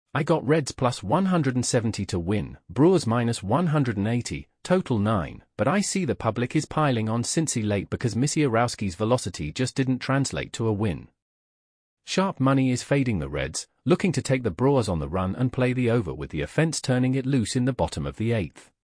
I got Reds plus 170 to win, Brewers minus 180, total 9, but I see the public is piling on Cincy late because Misiorowski's velocity just didn't translate to a win. Sharp money is fading the Reds, looking to take the Brewers on the run and play the over with the offense turning it loose in the bottom of the 8th.